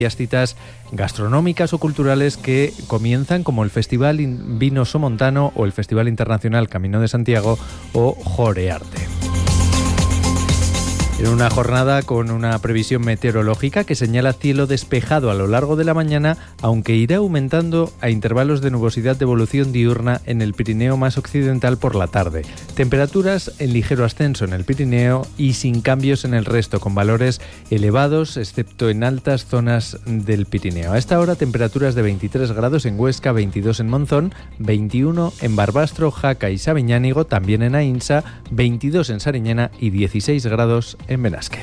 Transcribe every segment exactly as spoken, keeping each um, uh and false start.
citas gastronómicas o culturales que comienzan, como el Festival Vino Somontano o el Festival Internacional Camino de Santiago o Jorearte. En una jornada con una previsión meteorológica que señala cielo despejado a lo largo de la mañana, aunque irá aumentando a intervalos de nubosidad de evolución diurna en el Pirineo más occidental por la tarde. Temperaturas en ligero ascenso en el Pirineo y sin cambios en el resto, con valores elevados, excepto en altas zonas del Pirineo. A esta hora, temperaturas de veintitrés grados en Huesca, veintidós en Monzón, veintiuno en Barbastro, Jaca y Sabiñánigo, también en Aínsa, veintidós en Sariñena y dieciséis grados en Benasque.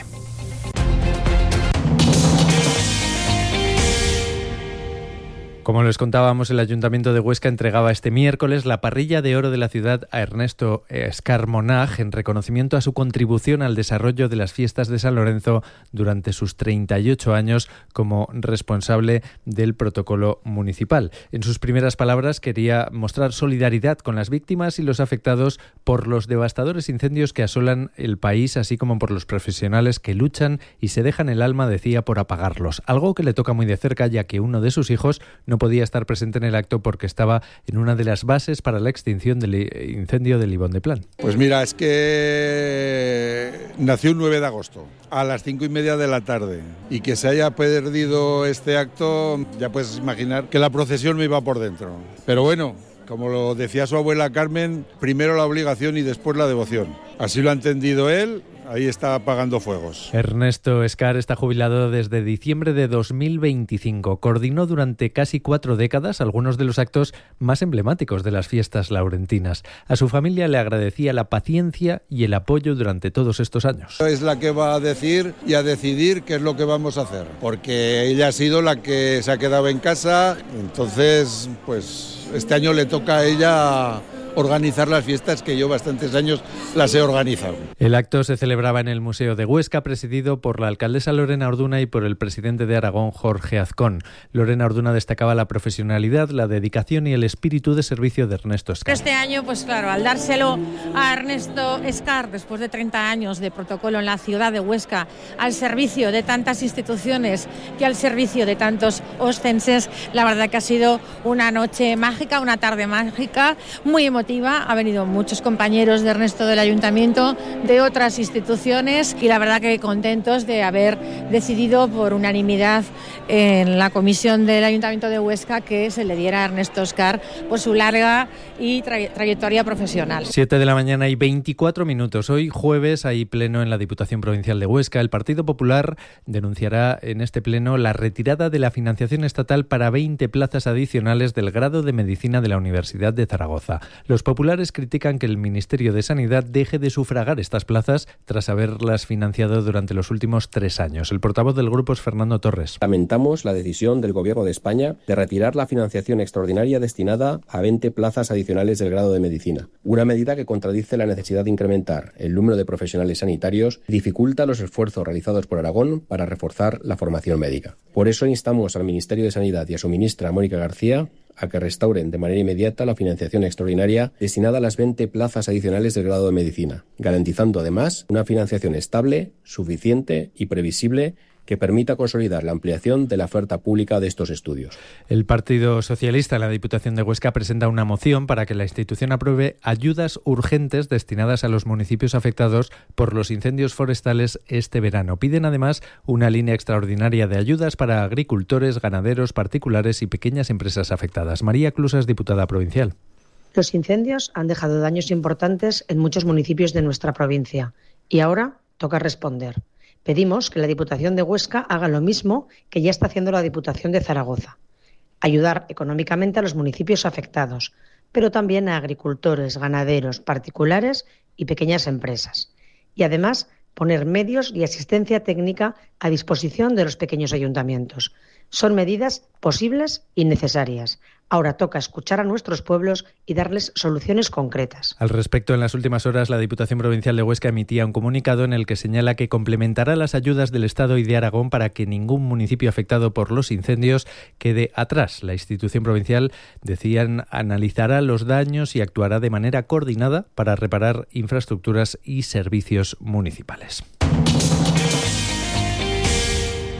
Como les contábamos, el Ayuntamiento de Huesca entregaba este miércoles la parrilla de oro de la ciudad a Ernesto Escar Monag en reconocimiento a su contribución al desarrollo de las fiestas de San Lorenzo durante sus treinta y ocho años como responsable del protocolo municipal. En sus primeras palabras quería mostrar solidaridad con las víctimas y los afectados por los devastadores incendios que asolan el país, así como por los profesionales que luchan y se dejan el alma, decía, por apagarlos. Algo que le toca muy de cerca, ya que uno de sus hijos no podía estar presente en el acto porque estaba en una de las bases para la extinción del incendio de Libón de Plan. Pues mira, es que nació el nueve de agosto a las cinco y media de la tarde y que se haya perdido este acto, ya puedes imaginar que la procesión me iba por dentro. Pero bueno, como lo decía su abuela Carmen, primero la obligación y después la devoción. Así lo ha entendido él. Ahí está apagando fuegos. Ernesto Escar está jubilado desde diciembre de dos mil veinticinco. Coordinó durante casi cuatro décadas algunos de los actos más emblemáticos de las fiestas laurentinas. A su familia le agradecía la paciencia y el apoyo durante todos estos años. Es la que va a decir y a decidir qué es lo que vamos a hacer, porque ella ha sido la que se ha quedado en casa, entonces pues este año le toca a ella organizar las fiestas que yo bastantes años las he organizado. El acto se celebraba en el Museo de Huesca, presidido por la alcaldesa Lorena Orduna y por el presidente de Aragón, Jorge Azcón. Lorena Orduna destacaba la profesionalidad, la dedicación y el espíritu de servicio de Ernesto Escar. Este año, pues claro, al dárselo a Ernesto Escar, después de treinta años de protocolo en la ciudad de Huesca, al servicio de tantas instituciones y al servicio de tantos oscenses, la verdad que ha sido una noche mágica, una tarde mágica, muy emotiva. Ha venido muchos compañeros de Ernesto del Ayuntamiento, de otras instituciones, y la verdad que contentos de haber decidido por unanimidad en la comisión del Ayuntamiento de Huesca que se le diera a Ernesto Escar por su larga y tra- trayectoria profesional. siete de la mañana y veinticuatro minutos. Hoy jueves hay pleno en la Diputación Provincial de Huesca. El Partido Popular denunciará en este pleno la retirada de la financiación estatal para veinte plazas adicionales del grado de Medicina de la Universidad de Zaragoza. Los populares critican que el Ministerio de Sanidad deje de sufragar estas plazas tras haberlas financiado durante los últimos tres años. El portavoz del grupo es Fernando Torres. Lamentamos la decisión del Gobierno de España de retirar la financiación extraordinaria destinada a veinte plazas adicionales del grado de Medicina, una medida que contradice la necesidad de incrementar el número de profesionales sanitarios y dificulta los esfuerzos realizados por Aragón para reforzar la formación médica. Por eso instamos al Ministerio de Sanidad y a su ministra, Mónica García, a que restauren de manera inmediata la financiación extraordinaria destinada a las veinte plazas adicionales del grado de Medicina, garantizando además una financiación estable, suficiente y previsible que permita consolidar la ampliación de la oferta pública de estos estudios. El Partido Socialista en la Diputación de Huesca presenta una moción para que la institución apruebe ayudas urgentes destinadas a los municipios afectados por los incendios forestales este verano. Piden además una línea extraordinaria de ayudas para agricultores, ganaderos, particulares y pequeñas empresas afectadas. María Clusas, diputada provincial. Los incendios han dejado daños importantes en muchos municipios de nuestra provincia y ahora toca responder. Pedimos que la Diputación de Huesca haga lo mismo que ya está haciendo la Diputación de Zaragoza. Ayudar económicamente a los municipios afectados, pero también a agricultores, ganaderos, particulares y pequeñas empresas. Y además poner medios y asistencia técnica a disposición de los pequeños ayuntamientos. Son medidas posibles y necesarias. Ahora toca escuchar a nuestros pueblos y darles soluciones concretas. Al respecto, en las últimas horas, la Diputación Provincial de Huesca emitía un comunicado en el que señala que complementará las ayudas del Estado y de Aragón para que ningún municipio afectado por los incendios quede atrás. La institución provincial, decían, analizará los daños y actuará de manera coordinada para reparar infraestructuras y servicios municipales.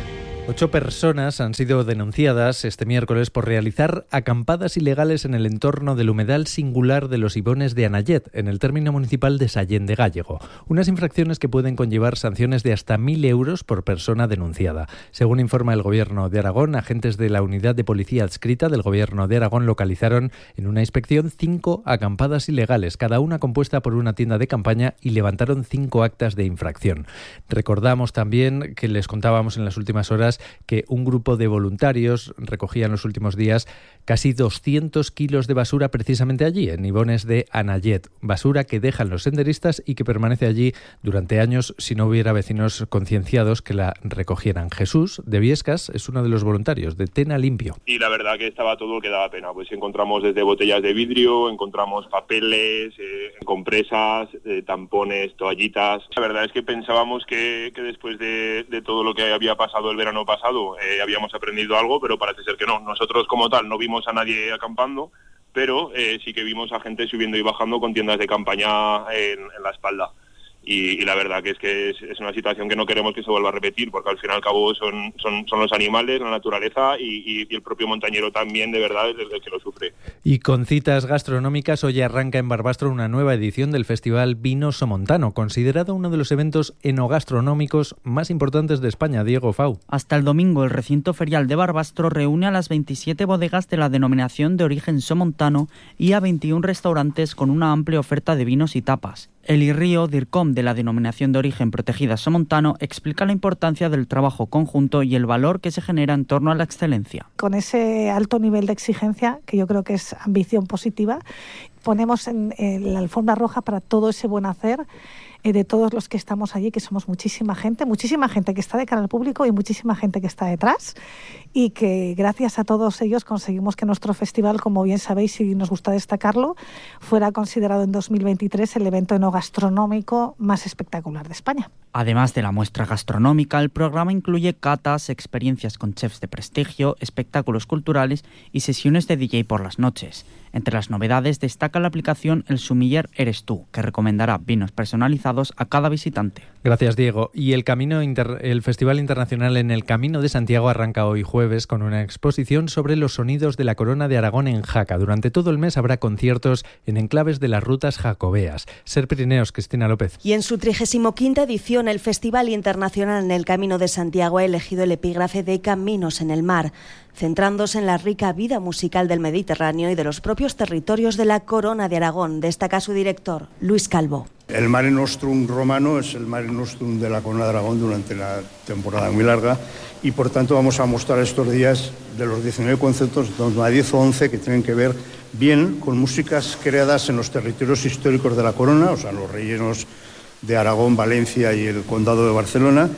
Ocho personas han sido denunciadas este miércoles por realizar acampadas ilegales en el entorno del humedal singular de los Ibones de Anayet, en el término municipal de Sallén de Gállego. Unas infracciones que pueden conllevar sanciones de hasta mil euros por persona denunciada. Según informa el Gobierno de Aragón, agentes de la Unidad de Policía Adscrita del Gobierno de Aragón localizaron en una inspección cinco acampadas ilegales, cada una compuesta por una tienda de campaña, y levantaron cinco actas de infracción. Recordamos también que les contábamos en las últimas horas que un grupo de voluntarios recogía en los últimos días casi doscientos kilos de basura precisamente allí, en Ibones de Anayet. Basura que dejan los senderistas y que permanece allí durante años si no hubiera vecinos concienciados que la recogieran. Jesús, de Viescas, es uno de los voluntarios de Tena Limpio. Y la verdad que estaba todo lo que daba pena. Pues encontramos desde botellas de vidrio, encontramos papeles, eh, compresas, eh, tampones, toallitas. La verdad es que pensábamos que, que después de, de todo lo que había pasado el verano pasado, eh, habíamos aprendido algo, pero parece ser que no. Nosotros como tal no vimos a nadie acampando, pero eh, sí que vimos a gente subiendo y bajando con tiendas de campaña en, en la espalda. Y, y la verdad que es que es, es una situación que no queremos que se vuelva a repetir, porque al fin y al cabo son, son, son los animales, la naturaleza y, y, y el propio montañero también, de verdad, es el que lo sufre. Y con citas gastronómicas, hoy arranca en Barbastro una nueva edición del Festival Vino Somontano, considerado uno de los eventos enogastronómicos más importantes de España. Diego Fau. Hasta el domingo, el recinto ferial de Barbastro reúne a las veintisiete bodegas de la denominación de origen somontano y a veintiún restaurantes con una amplia oferta de vinos y tapas. Eli Río, DIRCOM de la denominación de origen protegida somontano, explica la importancia del trabajo conjunto y el valor que se genera en torno a la excelencia. Con ese alto nivel de exigencia, que yo creo que es ambición positiva, ponemos en, en la alfombra roja para todo ese buen hacer eh, de todos los que estamos allí, que somos muchísima gente, muchísima gente que está de cara al público y muchísima gente que está detrás, y que gracias a todos ellos conseguimos que nuestro festival, como bien sabéis y nos gusta destacarlo, fuera considerado en dos mil veintitrés el evento enogastronómico más espectacular de España. Además de la muestra gastronómica, el programa incluye catas, experiencias con chefs de prestigio, espectáculos culturales y sesiones de D J por las noches. Entre las novedades destaca la aplicación El Sumiller Eres Tú, que recomendará vinos personalizados a cada visitante. Gracias, Diego. Y el camino inter... el Festival Internacional en el Camino de Santiago arranca hoy jueves con una exposición sobre los sonidos de la Corona de Aragón en Jaca. Durante todo el mes habrá conciertos en enclaves de las rutas jacobeas. Ser Pirineos, Cristina López. Y en su trigésima quinta edición, el Festival Internacional en el Camino de Santiago ha elegido el epígrafe de Caminos en el Mar, centrándose en la rica vida musical del Mediterráneo y de los propios territorios de la Corona de Aragón, destaca su director, Luis Calvo. El Mare Nostrum romano es el Mare Nostrum de la Corona de Aragón durante la temporada muy larga, y por tanto vamos a mostrar estos días de los diecinueve conceptos, a diez o once que tienen que ver bien con músicas creadas en los territorios históricos de la Corona, o sea, los rellenos de Aragón, Valencia y el Condado de Barcelona,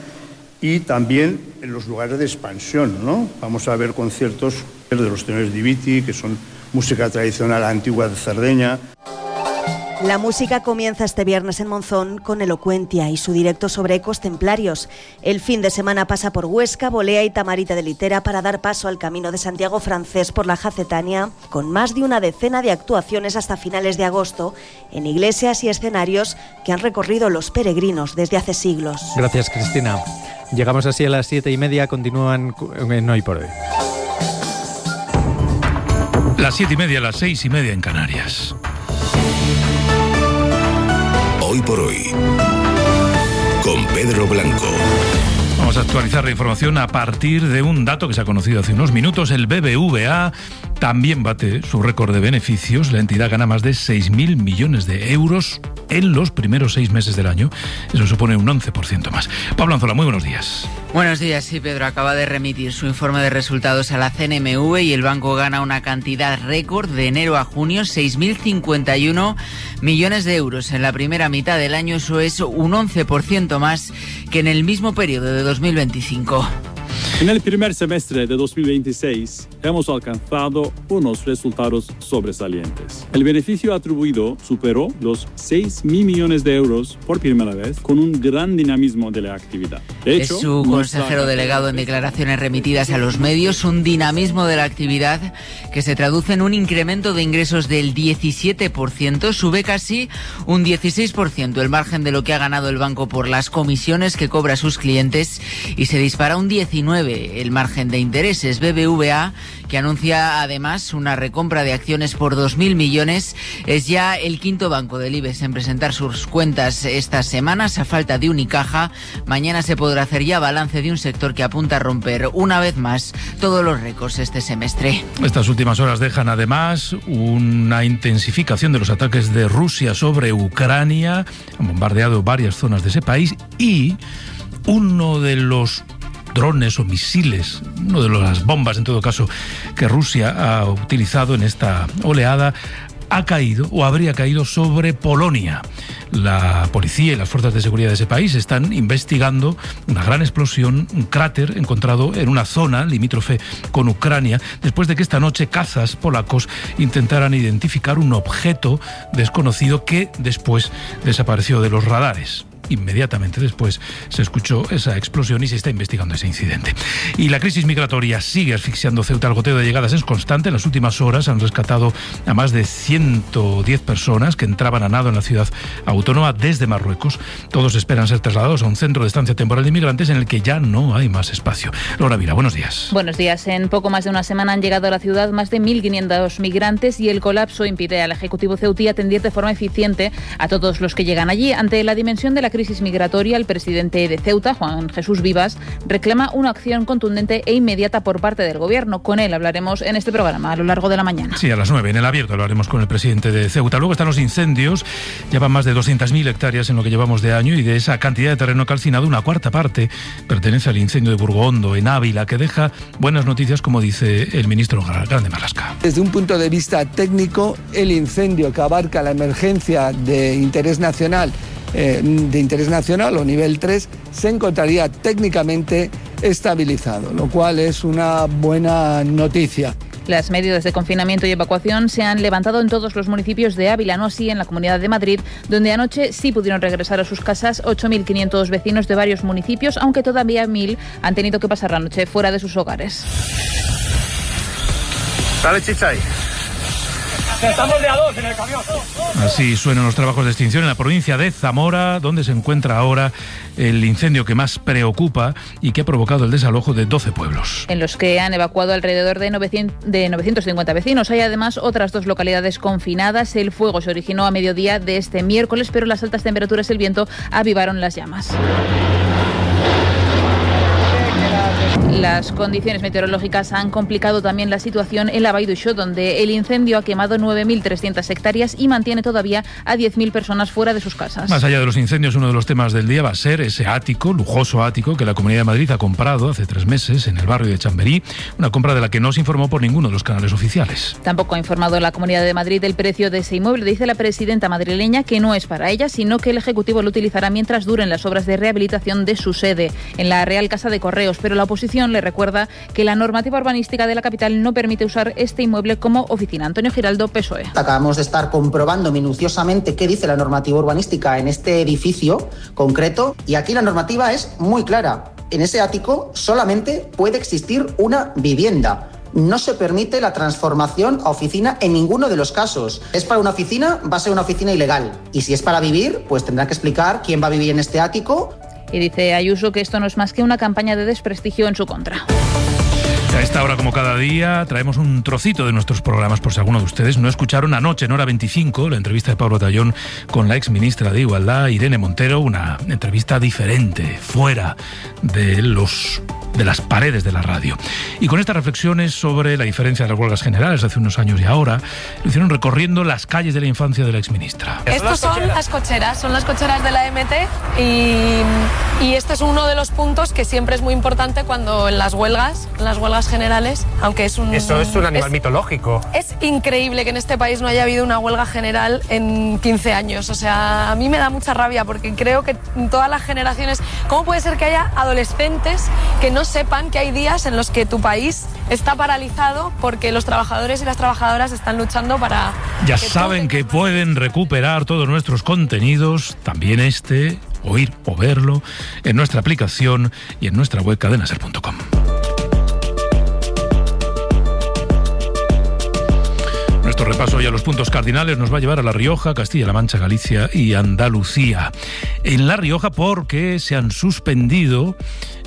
y también en los lugares de expansión, ¿no? Vamos a ver conciertos de los tenores di Viti, que son música tradicional antigua de Cerdeña. La música comienza este viernes en Monzón con Elocuentia y su directo sobre ecos templarios. El fin de semana pasa por Huesca, Bolea y Tamarita de Litera para dar paso al Camino de Santiago francés por la Jacetania, con más de una decena de actuaciones hasta finales de agosto en iglesias y escenarios que han recorrido los peregrinos desde hace siglos. Gracias, Cristina. Llegamos así a las siete y media, continúan en Hoy por Hoy. Las siete y media, las seis y media en Canarias. Hoy por Hoy, con Pedro Blanco. Vamos a actualizar la información a partir de un dato que se ha conocido hace unos minutos. El B B V A también bate su récord de beneficios. La entidad gana más de seis mil millones de euros en los primeros seis meses del año. Eso supone un once por ciento más. Pablo Anzola, muy buenos días. Buenos días, sí, Pedro. Acaba de remitir su informe de resultados a la C N M V y el banco gana una cantidad récord de enero a junio, seis mil cincuenta y uno millones de euros. En la primera mitad del año eso es un once por ciento más que en el mismo periodo de dos mil veinticinco. En el primer semestre de dos mil veintiséis hemos alcanzado unos resultados sobresalientes. El beneficio atribuido superó los seis mil millones de euros por primera vez, con un gran dinamismo de la actividad. De hecho, es su consejero delegado en declaraciones remitidas a los medios, un dinamismo de la actividad que se traduce en un incremento de ingresos del diecisiete por ciento, sube casi un dieciséis por ciento el margen de lo que ha ganado el banco por las comisiones que cobra a sus clientes y se dispara un diecinueve mueve el margen de intereses. B B V A, que anuncia además una recompra de acciones por dos mil millones, es ya el quinto banco del IBEX en presentar sus cuentas estas semanas, a falta de Unicaja. Mañana se podrá hacer ya balance de un sector que apunta a romper una vez más todos los récords este semestre. Estas últimas horas dejan además una intensificación de los ataques de Rusia sobre Ucrania. Han bombardeado varias zonas de ese país y uno de los drones o misiles, uno de las bombas en todo caso que Rusia ha utilizado en esta oleada, ha caído o habría caído sobre Polonia. La policía y las fuerzas de seguridad de ese país están investigando una gran explosión, un cráter encontrado en una zona limítrofe con Ucrania, después de que esta noche cazas polacos intentaran identificar un objeto desconocido que después desapareció de los radares. Inmediatamente después se escuchó esa explosión y se está investigando ese incidente. Y la crisis migratoria sigue asfixiando Ceuta. El goteo de llegadas es constante. En las últimas horas han rescatado a más de ciento diez personas que entraban a nado en la ciudad autónoma desde Marruecos. Todos esperan ser trasladados a un centro de estancia temporal de inmigrantes en el que ya no hay más espacio. Laura Vila, buenos días. Buenos días. En poco más de una semana han llegado a la ciudad más de mil quinientos migrantes y el colapso impide al Ejecutivo ceutí atender de forma eficiente a todos los que llegan allí. Ante la dimensión de la crisis crisis migratoria, el presidente de Ceuta, Juan Jesús Vivas, reclama una acción contundente e inmediata por parte del Gobierno. Con él hablaremos en este programa a lo largo de la mañana. Sí, a las nueve, en el abierto, hablaremos con el presidente de Ceuta. Luego están los incendios. Llevan más de doscientas mil hectáreas en lo que llevamos de año y de esa cantidad de terreno calcinado, una cuarta parte pertenece al incendio de Burgondo, en Ávila, que deja buenas noticias, como dice el ministro Grande Marlasca. Desde un punto de vista técnico, el incendio que abarca la emergencia de interés nacional Eh, de interés nacional o nivel tres se encontraría técnicamente estabilizado, lo cual es una buena noticia. Las medidas de confinamiento y evacuación se han levantado en todos los municipios de Ávila, no así en la Comunidad de Madrid, donde anoche sí pudieron regresar a sus casas ocho mil quinientos vecinos de varios municipios, aunque todavía mil han tenido que pasar la noche fuera de sus hogares. Dale chicha ahí. Estamos de a dos en el camión. Así suenan los trabajos de extinción en la provincia de Zamora, donde se encuentra ahora el incendio que más preocupa y que ha provocado el desalojo de doce pueblos. En los que han evacuado alrededor de novecientos cincuenta vecinos. Hay además otras dos localidades confinadas. El fuego se originó a mediodía de este miércoles, pero las altas temperaturas y el viento avivaron las llamas. Las condiciones meteorológicas han complicado también la situación en la Vall d'Uixó, donde el incendio ha quemado nueve mil trescientas hectáreas y mantiene todavía a diez mil personas fuera de sus casas. Más allá de los incendios, uno de los temas del día va a ser ese ático, lujoso ático, que la Comunidad de Madrid ha comprado hace tres meses en el barrio de Chamberí, una compra de la que no se informó por ninguno de los canales oficiales. Tampoco ha informado la Comunidad de Madrid del precio de ese inmueble. Dice la presidenta madrileña que no es para ella, sino que el Ejecutivo lo utilizará mientras duren las obras de rehabilitación de su sede en la Real Casa de Correos, pero la oposición le recuerda que la normativa urbanística de la capital no permite usar este inmueble como oficina. Antonio Giraldo, P S O E. Acabamos de estar comprobando minuciosamente qué dice la normativa urbanística en este edificio concreto y aquí la normativa es muy clara. En ese ático solamente puede existir una vivienda. No se permite la transformación a oficina en ninguno de los casos. Es para una oficina, va a ser una oficina ilegal. Y si es para vivir, pues tendrá que explicar quién va a vivir en este ático. Y dice Ayuso que esto no es más que una campaña de desprestigio en su contra. A esta hora, como cada día, traemos un trocito de nuestros programas por si alguno de ustedes no escucharon anoche en Hora veinticinco la entrevista de Pablo Tallón con la exministra de Igualdad, Irene Montero, una entrevista diferente, fuera de los de las paredes de la radio. Y con estas reflexiones sobre la diferencia de las huelgas generales hace unos años y ahora, lo hicieron recorriendo las calles de la infancia de la exministra. Estos son las cocheras, son las cocheras de la E M T y, y este es uno de los puntos que siempre es muy importante cuando en las huelgas, en las huelgas generales, aunque es un... Eso es un animal es, mitológico. Es increíble que en este país no haya habido una huelga general en quince años. O sea, a mí me da mucha rabia porque creo que en todas las generaciones... ¿Cómo puede ser que haya adolescentes que no sepan que hay días en los que tu país está paralizado porque los trabajadores y las trabajadoras están luchando para... Ya que saben que pueden recuperar todos nuestros contenidos, también este, oír o verlo, en nuestra aplicación y en nuestra web cadena ser punto com. Nuestro repaso hoy a los puntos cardinales nos va a llevar a La Rioja, Castilla-La Mancha, Galicia y Andalucía. En La Rioja porque se han suspendido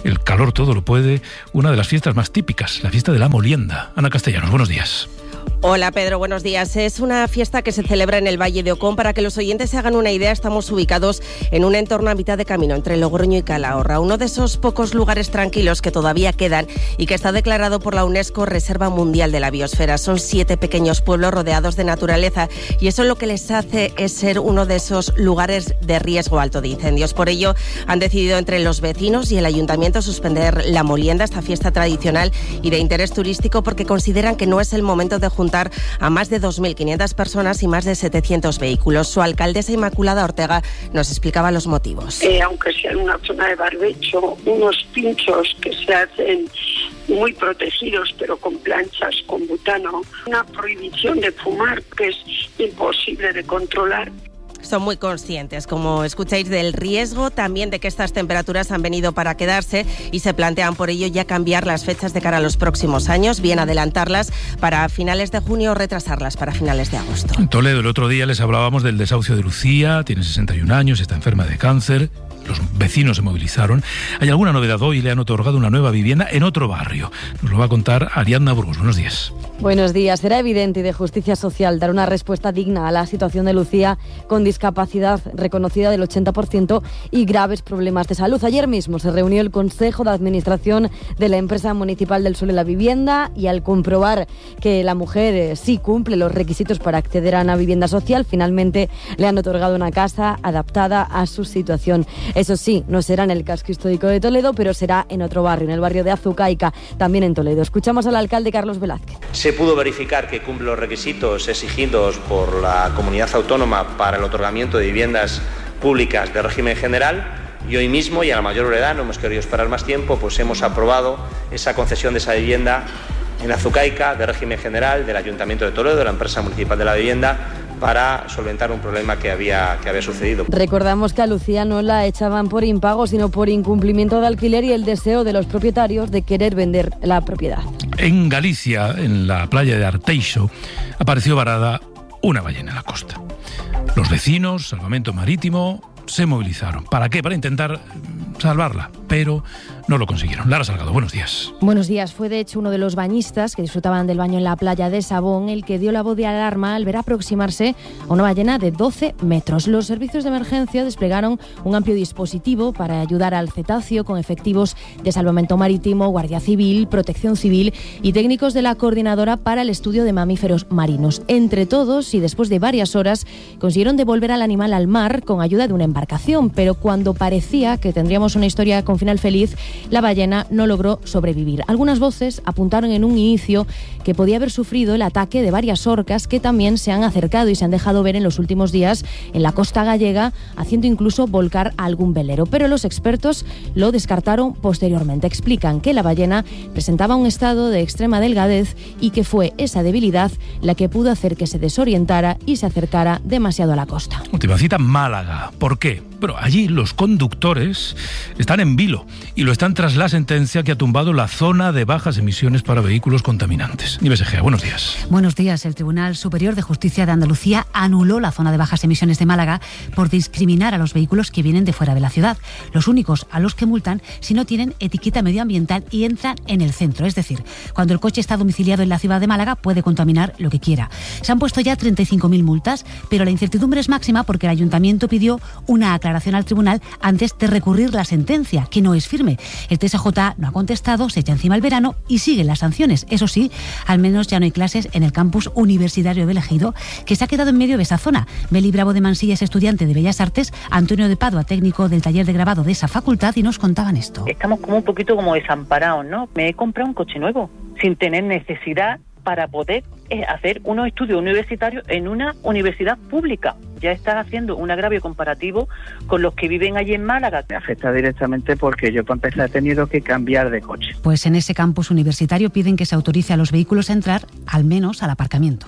el calor todo lo puede, una de las fiestas más típicas, la fiesta de la molienda. Ana Castellanos, buenos días. Hola Pedro, buenos días. Es una fiesta que se celebra en el Valle de Ocón. Para que los oyentes se hagan una idea, estamos ubicados en un entorno a mitad de camino entre Logroño y Calahorra, uno de esos pocos lugares tranquilos que todavía quedan y que está declarado por la UNESCO Reserva Mundial de la Biosfera. Son siete pequeños pueblos rodeados de naturaleza y eso lo que les hace es ser uno de esos lugares de riesgo alto de incendios. Por ello, han decidido entre los vecinos y el ayuntamiento suspender la molienda, esta fiesta tradicional y de interés turístico, porque consideran que no es el momento de juntar a más de dos mil quinientas personas y más de setecientos vehículos. Su alcaldesa Inmaculada Ortega nos explicaba los motivos. Eh, aunque sea en una zona de barbecho, unos pinchos que se hacen muy protegidos, pero con planchas, con butano, una prohibición de fumar que es imposible de controlar. Son muy conscientes, como escucháis, del riesgo, también de que estas temperaturas han venido para quedarse y se plantean por ello ya cambiar las fechas de cara a los próximos años, bien adelantarlas para finales de junio o retrasarlas para finales de agosto. En Toledo, el otro día les hablábamos del desahucio de Lucía, tiene sesenta y un años, está enferma de cáncer. Los vecinos se movilizaron. ¿Hay alguna novedad hoy? Le han otorgado una nueva vivienda en otro barrio. Nos lo va a contar Ariadna Burgos. Buenos días. Buenos días. Será evidente y de justicia social dar una respuesta digna a la situación de Lucía, con discapacidad reconocida del ochenta por ciento y graves problemas de salud. Ayer mismo se reunió el Consejo de Administración de la Empresa Municipal del Suelo y la Vivienda y al comprobar que la mujer eh, sí cumple los requisitos para acceder a una vivienda social, finalmente le han otorgado una casa adaptada a su situación. Eso sí, no será en el casco histórico de Toledo, pero será en otro barrio, en el barrio de Azucaica, también en Toledo. Escuchamos al alcalde Carlos Velázquez. Se pudo verificar que cumple los requisitos exigidos por la comunidad autónoma para el otorgamiento de viviendas públicas de régimen general y hoy mismo, y a la mayor brevedad, no hemos querido esperar más tiempo, pues hemos aprobado esa concesión de esa vivienda en Azucaica de régimen general del Ayuntamiento de Toledo, de la Empresa Municipal de la Vivienda, para solventar un problema que había, que había sucedido. Recordamos que a Lucía no la echaban por impago, sino por incumplimiento de alquiler y el deseo de los propietarios de querer vender la propiedad. En Galicia, en la playa de Arteixo, apareció varada una ballena en la costa. Los vecinos, Salvamento Marítimo, se movilizaron. ¿Para qué? Para intentar salvarla, pero no lo consiguieron. Lara Salgado, buenos días. Buenos días. Fue de hecho uno de los bañistas que disfrutaban del baño en la playa de Sabón el que dio la voz de alarma al ver aproximarse a una ballena de doce metros. Los servicios de emergencia desplegaron un amplio dispositivo para ayudar al cetáceo con efectivos de Salvamento Marítimo, Guardia Civil, Protección Civil y técnicos de la Coordinadora para el Estudio de Mamíferos Marinos. Entre todos y después de varias horas consiguieron devolver al animal al mar con ayuda de una embarcación, pero cuando parecía que tendríamos una historia con final feliz, la ballena no logró sobrevivir. Algunas voces apuntaron en un inicio que podía haber sufrido el ataque de varias orcas que también se han acercado y se han dejado ver en los últimos días en la costa gallega, haciendo incluso volcar a algún velero. Pero los expertos lo descartaron posteriormente. Explican que la ballena presentaba un estado de extrema delgadez y que fue esa debilidad la que pudo hacer que se desorientara y se acercara demasiado a la costa. Última cita, Málaga. ¿Por qué? Pero allí los conductores están en vilo y lo están tras la sentencia que ha tumbado la zona de bajas emisiones para vehículos contaminantes. Nieves Egea, buenos días. Buenos días. El Tribunal Superior de Justicia de Andalucía anuló la zona de bajas emisiones de Málaga por discriminar a los vehículos que vienen de fuera de la ciudad, los únicos a los que multan si no tienen etiqueta medioambiental y entran en el centro. Es decir, cuando el coche está domiciliado en la ciudad de Málaga puede contaminar lo que quiera. Se han puesto ya treinta y cinco mil multas, pero la incertidumbre es máxima porque el Ayuntamiento pidió una aclaración al tribunal antes de recurrir la sentencia, que no es firme. El T S J no ha contestado, se echa encima el verano y siguen las sanciones. Eso sí, al menos ya no hay clases en el campus universitario del Ejido, que se ha quedado en medio de esa zona. Beli Bravo de Mansilla es estudiante de Bellas Artes, Antonio de Padua, técnico del taller de grabado de esa facultad, y nos contaban esto. Estamos como un poquito como desamparados, ¿no? Me he comprado un coche nuevo, sin tener necesidad para poder eh, hacer unos estudios universitarios en una universidad pública. Ya estás haciendo un agravio comparativo con los que viven allí en Málaga. Me afecta directamente porque yo para empezar he tenido que cambiar de coche. Pues en ese campus universitario piden que se autorice a los vehículos a entrar, al menos al aparcamiento.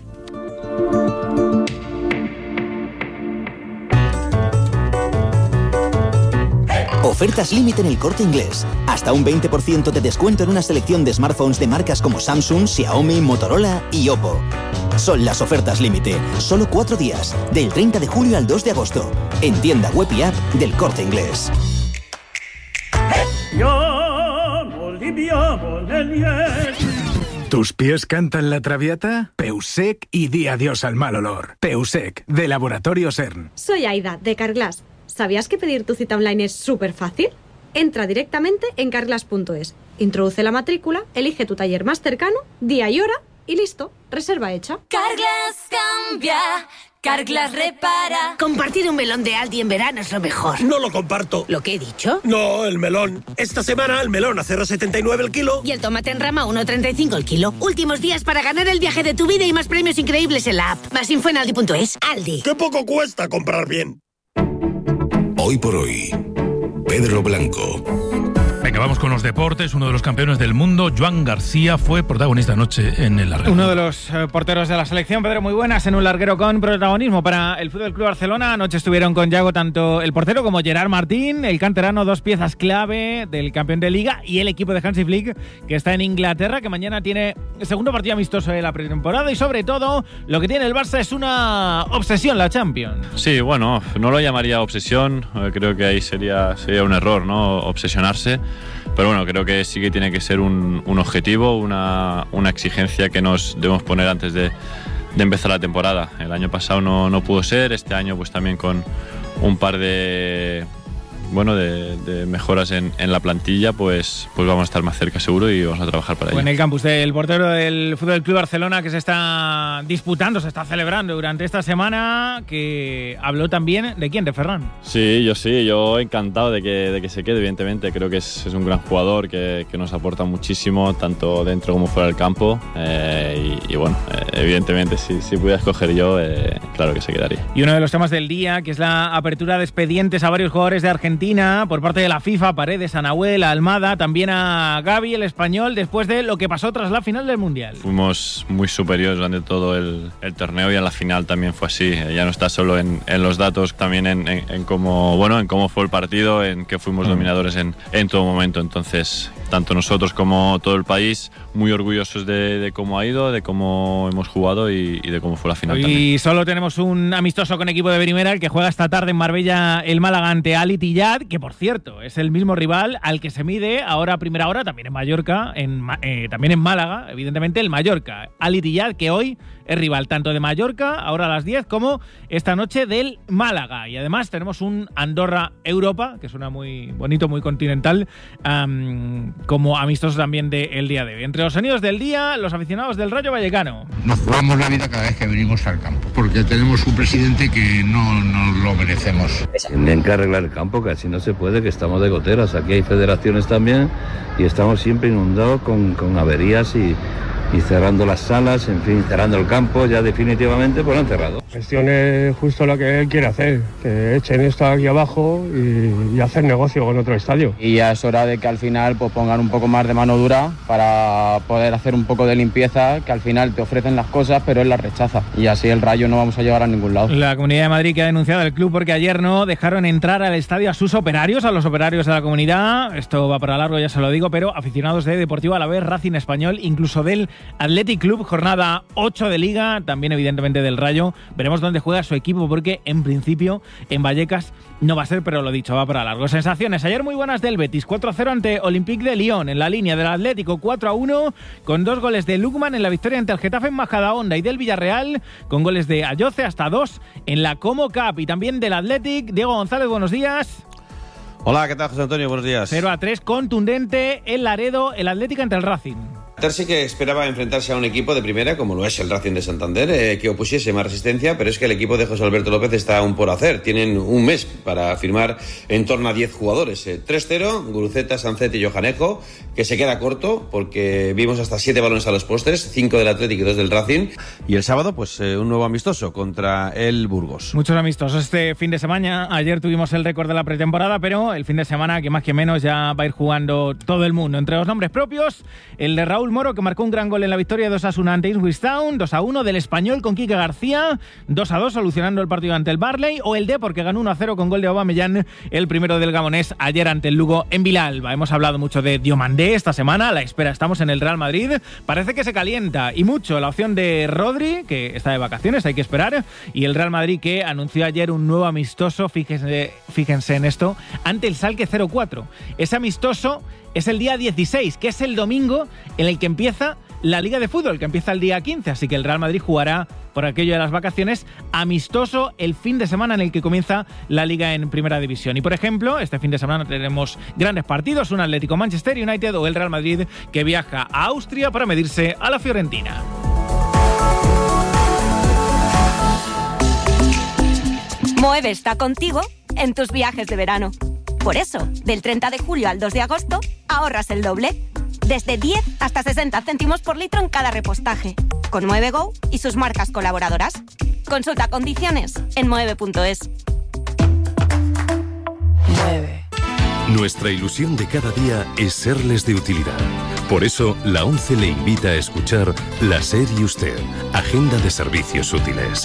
Ofertas límite en El Corte Inglés. Hasta un veinte por ciento de descuento en una selección de smartphones de marcas como Samsung, Xiaomi, Motorola y Oppo. Son las ofertas límite. Solo cuatro días. Del treinta de julio al dos de agosto. En tienda web y app del Corte Inglés. Yo viviamo negli esteri. ¿Tus pies cantan la traviata? Peusec y di adiós al mal olor. Peusec, de Laboratorio CERN. Soy Aida, de Carglass. ¿Sabías que pedir tu cita online es súper fácil? Entra directamente en carglass punto es, introduce la matrícula, elige tu taller más cercano, día y hora y listo, reserva hecha. Carglass cambia, Carglass repara. Compartir un melón de Aldi en verano es lo mejor. No lo comparto. ¿Lo que he dicho? No, el melón. Esta semana el melón a cero coma setenta y nueve el kilo. Y el tomate en rama a uno coma treinta y cinco el kilo. Últimos días para ganar el viaje de tu vida y más premios increíbles en la app. Más info en aldi punto es. Aldi. ¡Qué poco cuesta comprar bien! Hoy por hoy, Pedro Blanco. Venga, vamos con los deportes. Uno de los campeones del mundo, Joan García, fue protagonista anoche en el larguero. Uno de los eh, porteros de la selección, Pedro, muy buenas, en un larguero con protagonismo para el Fútbol Club Barcelona. Anoche estuvieron con Yago tanto el portero como Gerard Martín, el canterano, dos piezas clave del campeón de Liga, y el equipo de Hansi Flick, que está en Inglaterra, que mañana tiene el segundo partido amistoso de la pretemporada, y sobre todo, lo que tiene el Barça es una obsesión, la Champions. Sí, bueno, no lo llamaría obsesión, eh, creo que ahí sería, sería un error, ¿no? Obsesionarse. Pero bueno, creo que sí que tiene que ser un, un objetivo, una, una exigencia que nos debemos poner antes de, de empezar la temporada. El año pasado no, no pudo ser, este año pues también con un par de, bueno, de, de mejoras en, en la plantilla, pues, pues vamos a estar más cerca seguro y vamos a trabajar para ello. En el campus del portero del Fútbol Club Barcelona, que se está disputando, se está celebrando durante esta semana, que habló también de quién, de Ferran. Sí, yo sí, yo encantado de que, de que se quede, evidentemente. Creo que es, es un gran jugador que, que nos aporta muchísimo, tanto dentro como fuera del campo. Eh, y, y bueno, eh, evidentemente, si, si pudiera escoger yo, eh, claro que se quedaría. Y uno de los temas del día, que es la apertura de expedientes a varios jugadores de Argentina por parte de la FIFA, Paredes, a Nahuel, a Almada, también a Gavi, el español, después de lo que pasó tras la final del Mundial. Fuimos muy superiores durante todo el, el torneo y en la final también fue así. Ya no está solo en, en los datos, también en, en, en cómo, bueno, en cómo fue el partido, en que fuimos dominadores en, en todo momento. Entonces, tanto nosotros como todo el país, muy orgullosos de, de cómo ha ido, de cómo hemos jugado y, y de cómo fue la final. Y también. Solo tenemos un amistoso con equipo de primera, el que juega esta tarde en Marbella el Málaga ante Al Ittihad, que por cierto es el mismo rival al que se mide ahora a primera hora, también en Mallorca, en, eh, también en Málaga, evidentemente el Mallorca. Al Ittihad, que hoy es rival tanto de Mallorca, ahora a las diez, como esta noche del Málaga. Y además tenemos un Andorra-Europa, que suena muy bonito, muy continental, um, como amistoso también del día de hoy. Entre los sonidos del día, los aficionados del Rayo Vallecano. Nos jugamos la vida cada vez que venimos al campo, porque tenemos un presidente que no nos lo merecemos. Tienen que arreglar el campo, que así no se puede, que estamos de goteras. Aquí hay federaciones también y estamos siempre inundados con, con averías y... y cerrando las salas, en fin, cerrando el campo, ya definitivamente pues lo han cerrado. Gestione justo lo que él quiere hacer, que echen esto aquí abajo y, y hacer negocio con otro estadio. Y ya es hora de que al final pues pongan un poco más de mano dura para poder hacer un poco de limpieza, que al final te ofrecen las cosas pero él las rechaza y así el Rayo no vamos a llegar a ningún lado. La Comunidad de Madrid, que ha denunciado al club porque ayer no dejaron entrar al estadio a sus operarios, a los operarios de la comunidad. Esto va para largo, ya se lo digo, pero aficionados de Deportivo Alavés, Racing Español, incluso del Athletic Club, jornada ocho de Liga, también evidentemente del Rayo. Veremos dónde juega su equipo porque en principio en Vallecas no va a ser, pero lo dicho, va para largo. Sensaciones, ayer muy buenas del Betis, cuatro a cero ante Olympique de Lyon, en la línea del Atlético cuatro a uno, con dos goles de Lukman en la victoria ante el Getafe en Majadahonda, y del Villarreal con goles de Ayoce, hasta dos en la Como Cup, y también del Athletic. Diego González, buenos días. Hola, ¿qué tal, José Antonio? Buenos días. cero a tres, contundente el Laredo, el Atlético ante el Racing. Sí que esperaba enfrentarse a un equipo de primera, como lo es el Racing de Santander, eh, que opusiese más resistencia, pero es que el equipo de José Alberto López está aún por hacer. Tienen un mes para firmar en torno a diez jugadores. Eh, tres cero, Guruceta, Sancet y Johanejo, que se queda corto porque vimos hasta siete balones a los postes, cinco del Atlético y dos del Racing. Y el sábado, pues eh, un nuevo amistoso contra el Burgos. Muchos amistosos este fin de semana. Ayer tuvimos el récord de la pretemporada, pero el fin de semana, que más que menos, ya va a ir jugando todo el mundo. Entre los nombres propios, el de Raúl Moro, que marcó un gran gol en la victoria de Osasuna ante Ipswich Town, dos a uno, del Español con Quique García, dos a dos solucionando el partido ante el Barley, o el Depor, que ganó uno a cero con gol de Aubameyang, el primero del Gabonés, ayer ante el Lugo en Vilalba. Hemos hablado mucho de Diomandé esta semana, a la espera estamos en el Real Madrid, parece que se calienta, y mucho la opción de Rodri, que está de vacaciones, hay que esperar, y el Real Madrid, que anunció ayer un nuevo amistoso, fíjense, fíjense en esto, ante el Schalke cero cuatro. Ese amistoso es el día dieciséis, que es el domingo en el que empieza la Liga de Fútbol, que empieza el día quince, así que el Real Madrid jugará, por aquello de las vacaciones, amistoso el fin de semana en el que comienza la Liga en Primera División. Y, por ejemplo, este fin de semana tenemos grandes partidos, un Atlético Manchester United o el Real Madrid, que viaja a Austria para medirse a la Fiorentina. Moeve está contigo en tus viajes de verano. Por eso, del treinta de julio al dos de agosto, ahorras el doble. Desde diez hasta sesenta céntimos por litro en cada repostaje. Con Moeve Go y sus marcas colaboradoras. Consulta condiciones en moeve punto es. Mueve. Nuestra ilusión de cada día es serles de utilidad. Por eso, la ONCE le invita a escuchar La SER y Usted, Agenda de Servicios Útiles.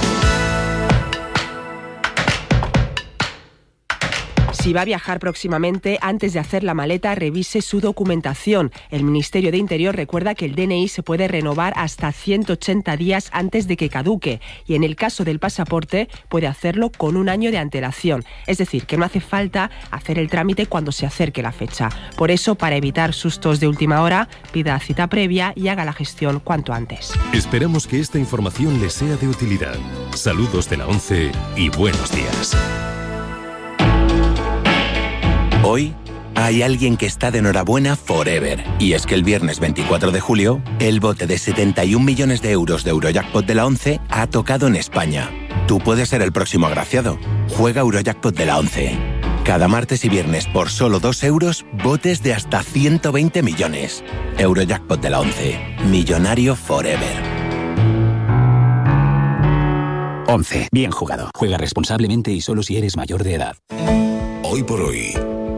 Si va a viajar próximamente, antes de hacer la maleta, revise su documentación. El Ministerio de Interior recuerda que el D N I se puede renovar hasta ciento ochenta días antes de que caduque y en el caso del pasaporte puede hacerlo con un año de antelación. Es decir, que no hace falta hacer el trámite cuando se acerque la fecha. Por eso, para evitar sustos de última hora, pida cita previa y haga la gestión cuanto antes. Esperamos que esta información le sea de utilidad. Saludos de la ONCE y buenos días. Hoy hay alguien que está de enhorabuena forever. Y es que el viernes veinticuatro de julio, el bote de setenta y un millones de euros de Eurojackpot de la ONCE ha tocado en España. Tú puedes ser el próximo agraciado. Juega Eurojackpot de la ONCE. Cada martes y viernes por solo dos euros, botes de hasta ciento veinte millones. Eurojackpot de la ONCE. Millonario forever. ONCE. Bien jugado. Juega responsablemente y solo si eres mayor de edad. Hoy por hoy,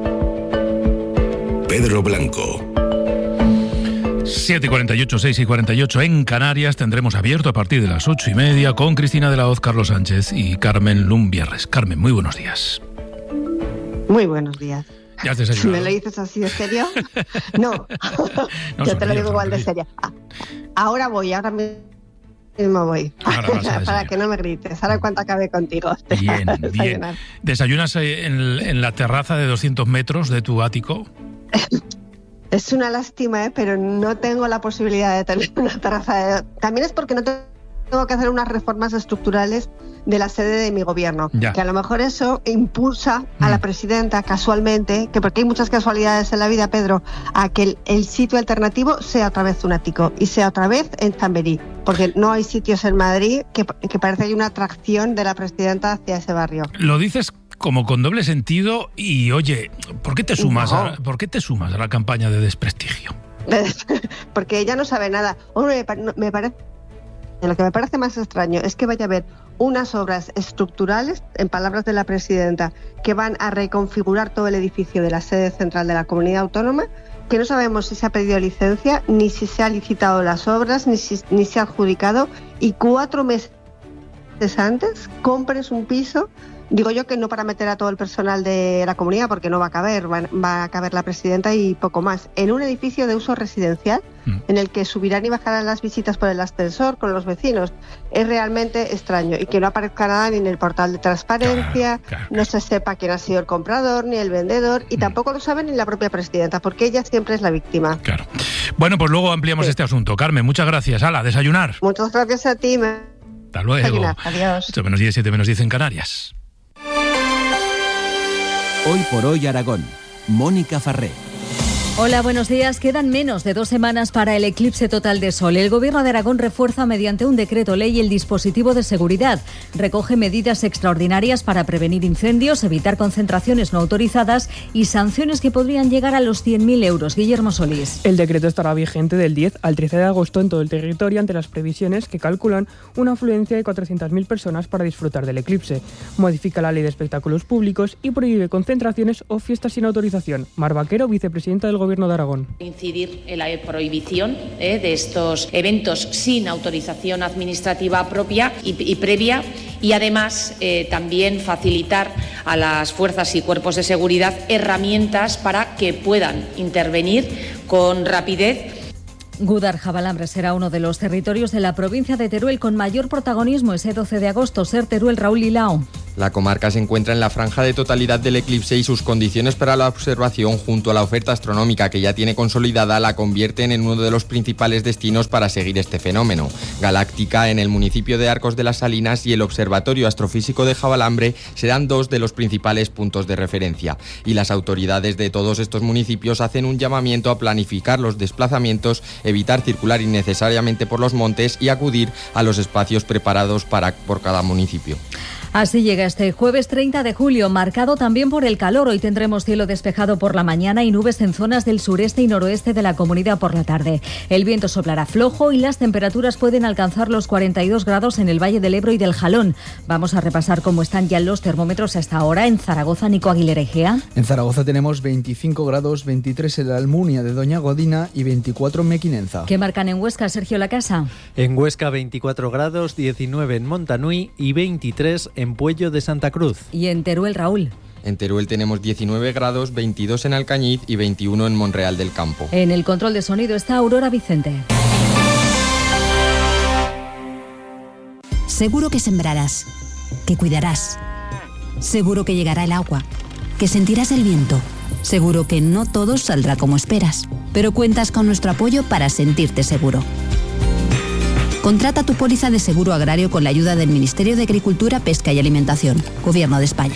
Pedro Blanco. siete y cuarenta y ocho, seis y cuarenta y ocho en Canarias. Tendremos abierto a partir de las ocho y media con Cristina de la Hoz, Carlos Sánchez y Carmen Lumbierres. Carmen, muy buenos días. Muy buenos días. ¿Ya has desayunado? ¿Me lo dices así de serio? No, no yo te lo digo igual de serio. Ahora voy, ahora mismo voy. Ahora para que no me grites. Ahora cuando acabe contigo. Bien, bien. ¿Desayunas en, en la terraza de doscientos metros de tu ático? Es una lástima, ¿eh? Pero no tengo la posibilidad de tener una terraza. De... También es porque no tengo que hacer unas reformas estructurales de la sede de mi gobierno. Ya. Que a lo mejor eso impulsa a mm. la presidenta casualmente, que porque hay muchas casualidades en la vida, Pedro, a que el, el sitio alternativo sea otra vez un ático y sea otra vez en Chamberí. Porque no hay sitios en Madrid que, que parece que hay una atracción de la presidenta hacia ese barrio. Lo dices como con doble sentido y, oye, ¿por qué te sumas, no. a, ¿por qué te sumas a la campaña de desprestigio? Porque ella no sabe nada. Hombre, me parece... Lo que me parece más extraño es que vaya a haber unas obras estructurales, en palabras de la presidenta, que van a reconfigurar todo el edificio de la sede central de la comunidad autónoma, que no sabemos si se ha pedido licencia, ni si se ha licitado las obras, ni si, ni se ha adjudicado, y cuatro meses antes compres un piso. Digo yo que no para meter a todo el personal de la comunidad, porque no va a caber, va, va a caber la presidenta y poco más, en un edificio de uso residencial, mm. en el que subirán y bajarán las visitas por el ascensor con los vecinos. Es realmente extraño, y que no aparezca nada ni en el portal de transparencia, claro, claro. no se sepa quién ha sido el comprador ni el vendedor, y mm. tampoco lo sabe ni la propia presidenta, porque ella siempre es la víctima. Claro. Bueno, pues luego ampliamos sí. este asunto. Carmen, muchas gracias. Hala, desayunar. Muchas gracias a ti. Me... Hasta luego. Desayunar. Adiós. ocho menos diez, siete menos diez en Canarias. Hoy por hoy Aragón. Mónica Farré. Hola, buenos días. Quedan menos de dos semanas para el eclipse total de sol. El Gobierno de Aragón refuerza mediante un decreto ley el dispositivo de seguridad. Recoge medidas extraordinarias para prevenir incendios, evitar concentraciones no autorizadas y sanciones que podrían llegar a los cien mil euros. Guillermo Solís. El decreto estará vigente del diez al trece de agosto en todo el territorio ante las previsiones que calculan una afluencia de cuatrocientas mil personas para disfrutar del eclipse. Modifica la ley de espectáculos públicos y prohíbe concentraciones o fiestas sin autorización. Mar Vaquero, vicepresidenta del Gobierno de Aragón. Incidir en la prohibición eh, de estos eventos sin autorización administrativa propia y, y previa y además eh, también facilitar a las fuerzas y cuerpos de seguridad herramientas para que puedan intervenir con rapidez. Gúdar-Jabalambre será uno de los territorios de la provincia de Teruel con mayor protagonismo ese doce de agosto. Ser Teruel, Raúl Lilao. La comarca se encuentra en la franja de totalidad del eclipse y sus condiciones para la observación, junto a la oferta astronómica que ya tiene consolidada, la convierten en uno de los principales destinos para seguir este fenómeno. Galáctica, en el municipio de Arcos de las Salinas, y el Observatorio Astrofísico de Javalambre serán dos de los principales puntos de referencia. Y las autoridades de todos estos municipios hacen un llamamiento a planificar los desplazamientos, evitar circular innecesariamente por los montes y acudir a los espacios preparados para, por cada municipio. Así llega este jueves treinta de julio, marcado también por el calor. Hoy tendremos cielo despejado por la mañana y nubes en zonas del sureste y noroeste de la comunidad por la tarde. El viento soplará flojo y las temperaturas pueden alcanzar los cuarenta y dos grados en el Valle del Ebro y del Jalón. Vamos a repasar cómo están ya los termómetros hasta ahora en Zaragoza. Nico Aguilera Egea. En Zaragoza tenemos veinticinco grados, veintitrés en la Almunia de Doña Godina y veinticuatro en Mequinenza. ¿Qué marcan en Huesca, Sergio Lacasa? En Huesca veinticuatro grados, diecinueve en Montanui y veintitrés en Puello de Santa Cruz. ¿Y en Teruel, Raúl? En Teruel tenemos diecinueve grados, veintidós en Alcañiz y veintiuno en Monreal del Campo. En el control de sonido está Aurora Vicente. Seguro que sembrarás, que cuidarás. Seguro que llegará el agua, que sentirás el viento. Seguro que no todo saldrá como esperas, pero cuentas con nuestro apoyo para sentirte seguro. Contrata tu póliza de seguro agrario con la ayuda del Ministerio de Agricultura, Pesca y Alimentación, Gobierno de España.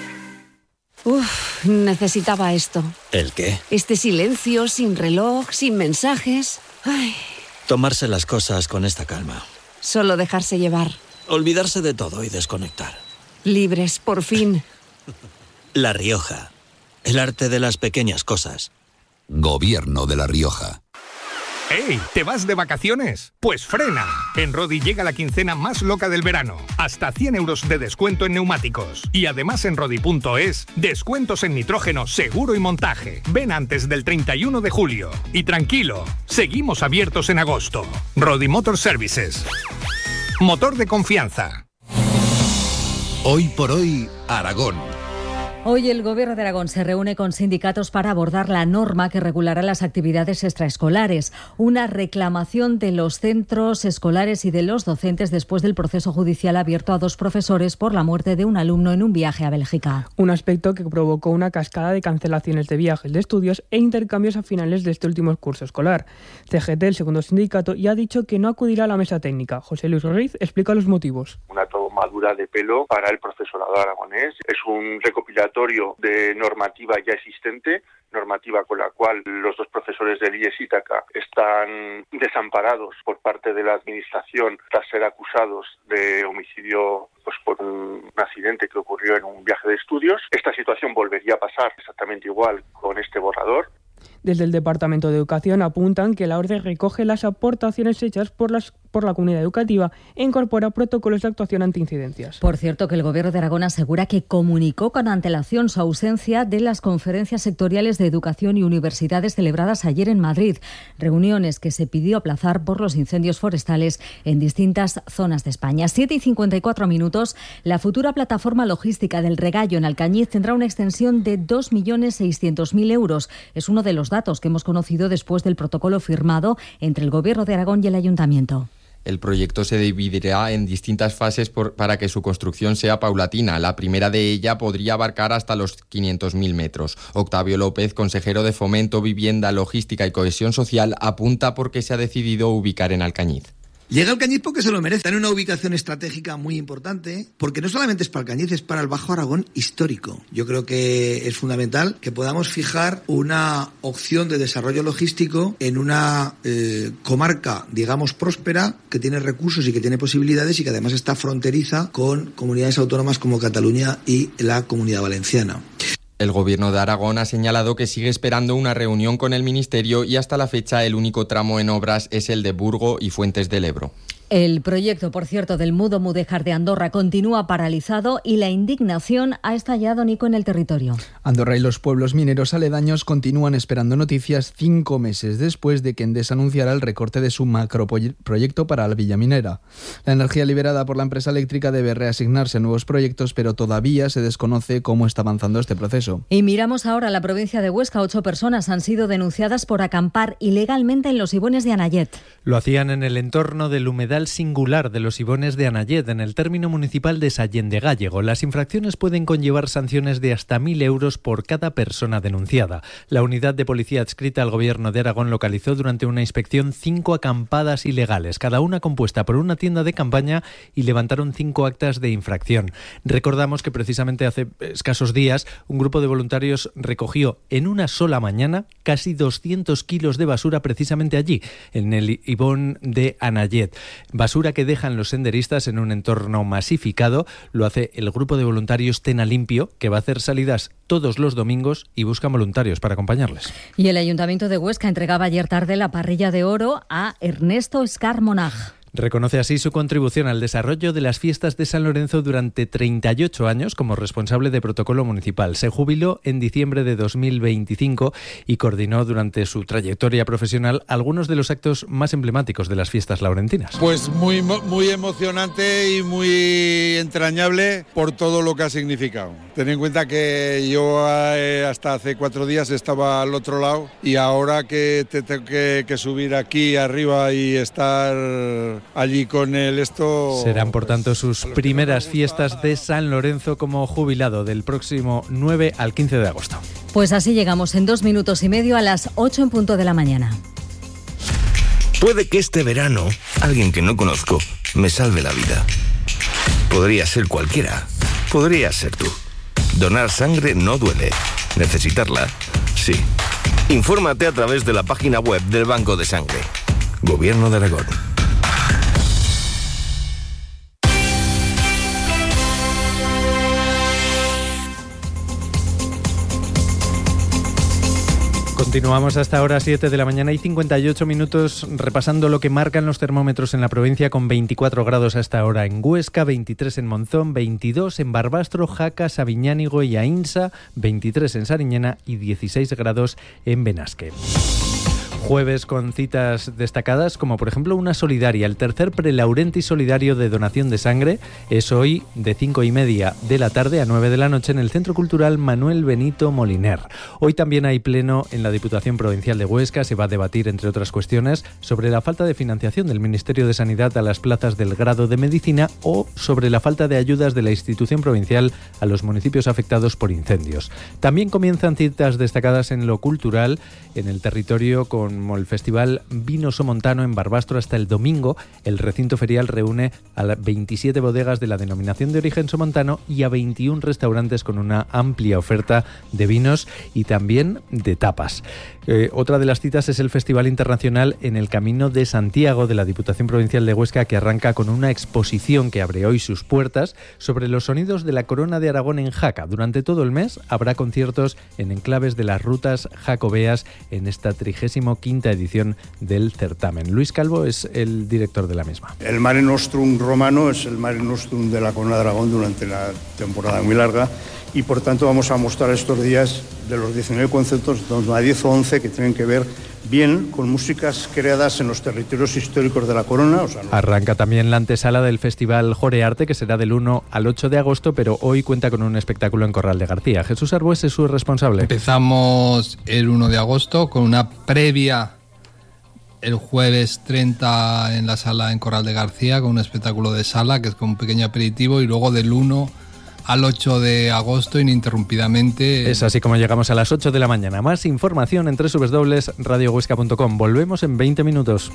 Uf, necesitaba esto. ¿El qué? Este silencio, sin reloj, sin mensajes. Ay. Tomarse las cosas con esta calma. Solo dejarse llevar. Olvidarse de todo y desconectar. Libres, por fin. La Rioja. El arte de las pequeñas cosas. Gobierno de La Rioja. ¡Ey! ¿Te vas de vacaciones? Pues frena. En Rodi llega la quincena más loca del verano. Hasta cien euros de descuento en neumáticos. Y además en Rodi punto es, descuentos en nitrógeno, seguro y montaje. Ven antes del treinta y uno de julio. Y tranquilo, seguimos abiertos en agosto. Rodi Motor Services. Motor de confianza. Hoy por hoy, Aragón. Hoy el Gobierno de Aragón se reúne con sindicatos para abordar la norma que regulará las actividades extraescolares. Una reclamación de los centros escolares y de los docentes después del proceso judicial abierto a dos profesores por la muerte de un alumno en un viaje a Bélgica. Un aspecto que provocó una cascada de cancelaciones de viajes de estudios e intercambios a finales de este último curso escolar. C G T, el segundo sindicato, ya ha dicho que no acudirá a la mesa técnica. José Luis Ruiz explica los motivos. Una tomadura de pelo para el profesorado aragonés. Es un recopilatorio de normativa ya existente, normativa con la cual los dos profesores del I E S Ítaca están desamparados por parte de la administración tras ser acusados de homicidio pues por un accidente que ocurrió en un viaje de estudios. Esta situación volvería a pasar exactamente igual con este borrador. Desde el Departamento de Educación apuntan que la orden recoge las aportaciones hechas por las por la comunidad educativa e incorpora protocolos de actuación ante incidencias. Por cierto, que el Gobierno de Aragón asegura que comunicó con antelación su ausencia de las conferencias sectoriales de educación y universidades celebradas ayer en Madrid, reuniones que se pidió aplazar por los incendios forestales en distintas zonas de España. siete y cincuenta y cuatro minutos, la futura plataforma logística del Regallo en Alcañiz tendrá una extensión de dos millones seiscientos mil euros. Es uno de los datos que hemos conocido después del protocolo firmado entre el Gobierno de Aragón y el Ayuntamiento. El proyecto se dividirá en distintas fases por, para que su construcción sea paulatina. La primera de ella podría abarcar hasta los quinientos mil metros. Octavio López, consejero de Fomento, Vivienda, Logística y Cohesión Social, apunta por qué se ha decidido ubicar en Alcañiz. Llega Alcañiz porque se lo merece. Está en una ubicación estratégica muy importante, porque no solamente es para Alcañiz, es para el Bajo Aragón histórico. Yo creo que es fundamental que podamos fijar una opción de desarrollo logístico en una eh, comarca, digamos, próspera, que tiene recursos y que tiene posibilidades y que además está fronteriza con comunidades autónomas como Cataluña y la Comunidad Valenciana. El Gobierno de Aragón ha señalado que sigue esperando una reunión con el Ministerio y hasta la fecha el único tramo en obras es el de Burgo y Fuentes del Ebro. El proyecto, por cierto, del Mudo Mudéjar de Andorra continúa paralizado y la indignación ha estallado, Nico, en el territorio. Andorra y los pueblos mineros aledaños continúan esperando noticias cinco meses después de que Endesa anunciara el recorte de su macroproyecto para la villa minera. La energía liberada por la empresa eléctrica debe reasignarse a nuevos proyectos, pero todavía se desconoce cómo está avanzando este proceso. Y miramos ahora la provincia de Huesca. Ocho personas han sido denunciadas por acampar ilegalmente en los Ibones de Anayet. Lo hacían en el entorno del humedal numeral singular de los Ibones de Anayet en el término municipal de Sallén de Gállego. Las infracciones pueden conllevar sanciones de hasta mil euros por cada persona denunciada. La unidad de policía adscrita al Gobierno de Aragón localizó durante una inspección cinco acampadas ilegales, cada una compuesta por una tienda de campaña, y levantaron cinco actas de infracción. Recordamos que precisamente hace escasos días un grupo de voluntarios recogió en una sola mañana casi doscientos kilos de basura precisamente allí, en el Ibón de Anayet. Basura que dejan los senderistas en un entorno masificado. Lo hace el grupo de voluntarios Tena Limpio, que va a hacer salidas todos los domingos y buscan voluntarios para acompañarles. Y el Ayuntamiento de Huesca entregaba ayer tarde la parrilla de oro a Ernesto Escar Monag. Reconoce así su contribución al desarrollo de las fiestas de San Lorenzo durante treinta y ocho años como responsable de protocolo municipal. Se jubiló en diciembre de dos mil veinticinco y coordinó durante su trayectoria profesional algunos de los actos más emblemáticos de las fiestas laurentinas. Pues muy, muy emocionante y muy entrañable por todo lo que ha significado. Ten en cuenta que yo eh, hasta hace cuatro días estaba al otro lado y ahora que te tengo que, que subir aquí arriba y estar allí con él, esto... Serán, por tanto, sus primeras fiestas de San Lorenzo como jubilado del próximo nueve al quince de agosto. Pues así llegamos en dos minutos y medio a las ocho en punto de la mañana. Puede que este verano alguien que no conozco me salve la vida. Podría ser cualquiera. Podría ser tú. Donar sangre no duele. Necesitarla, sí. Infórmate a través de la página web del Banco de Sangre. Gobierno de Aragón. Continuamos hasta ahora siete de la mañana y cincuenta y ocho minutos repasando lo que marcan los termómetros en la provincia, con veinticuatro grados hasta ahora en Huesca, veintitrés en Monzón, veintidós en Barbastro, Jaca, Sabiñánigo y Aínsa, veintitrés en Sariñena y dieciséis grados en Benasque. Jueves con citas destacadas, como por ejemplo una solidaria. El tercer Prelaurenti solidario de donación de sangre es hoy de cinco y media de la tarde a nueve de la noche en el Centro Cultural Manuel Benito Moliner. Hoy también hay pleno en la Diputación Provincial de Huesca. Se va a debatir, entre otras cuestiones, sobre la falta de financiación del Ministerio de Sanidad a las plazas del grado de Medicina o sobre la falta de ayudas de la institución provincial a los municipios afectados por incendios. También comienzan citas destacadas en lo cultural, en el territorio, con como el Festival Vino Somontano en Barbastro hasta el domingo. El recinto ferial reúne a veintisiete bodegas de la denominación de origen somontano y a veintiún restaurantes con una amplia oferta de vinos y también de tapas. Eh, otra de las citas es el Festival Internacional en el Camino de Santiago de la Diputación Provincial de Huesca, que arranca con una exposición que abre hoy sus puertas sobre los sonidos de la Corona de Aragón en Jaca. Durante todo el mes habrá conciertos en enclaves de las rutas jacobeas en esta trigésimo quinta edición del certamen. Luis Calvo es el director de la misma. El Mare Nostrum romano es el Mare Nostrum de la Corona de Aragón durante la temporada muy larga, y por tanto vamos a mostrar estos días de los diecinueve conceptos, a diez o once que tienen que ver bien con músicas creadas en los territorios históricos de la Corona. O sea, no... Arranca también la antesala del Festival Jorearte, que será del uno al ocho de agosto, pero hoy cuenta con un espectáculo en Corral de García. Jesús Arbues es su responsable. Empezamos el uno de agosto con una previa el jueves treinta en la sala en Corral de García, con un espectáculo de sala que es con un pequeño aperitivo, y luego del uno al ocho de agosto ininterrumpidamente. Es así como llegamos a las ocho de la mañana. Más información en doble u doble u doble u punto radio huesca punto com. Volvemos en veinte minutos.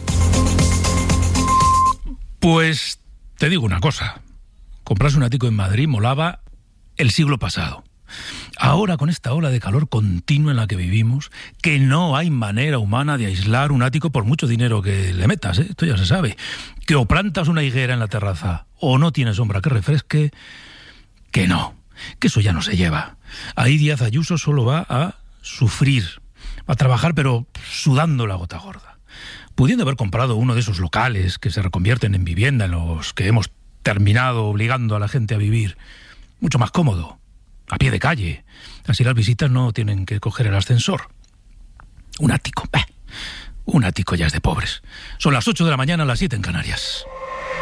Pues te digo una cosa. Comprarse un ático en Madrid molaba el siglo pasado. Ahora, con esta ola de calor continua en la que vivimos, que no hay manera humana de aislar un ático por mucho dinero que le metas, ¿eh? Esto ya se sabe. Que o plantas una higuera en la terraza o no tiene sombra que refresque, que no, que eso ya no se lleva. Ahí Díaz Ayuso solo va a sufrir, va a trabajar pero sudando la gota gorda. Pudiendo haber comprado uno de esos locales que se reconvierten en vivienda, en los que hemos terminado obligando a la gente a vivir, mucho más cómodo, a pie de calle. Así las visitas no tienen que coger el ascensor. Un ático, eh, un ático ya es de pobres. Son las ocho de la mañana, las siete en Canarias.